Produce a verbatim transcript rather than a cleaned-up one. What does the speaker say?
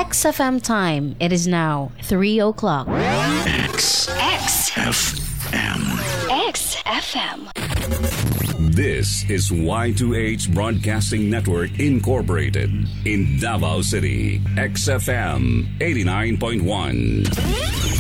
X F M time. It is now three o'clock. X X F M. X F M. This is Y two H Broadcasting Network Incorporated in Davao City. X F M eighty-nine point one.